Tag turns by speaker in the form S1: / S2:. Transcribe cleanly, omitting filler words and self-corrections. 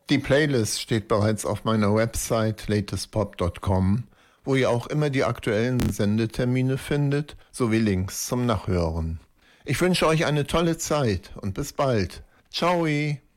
S1: Die Playlist steht bereits auf meiner Website latestpop.com, wo ihr auch immer die aktuellen Sendetermine findet, sowie Links zum Nachhören. Ich wünsche euch eine tolle Zeit und bis bald. Ciao!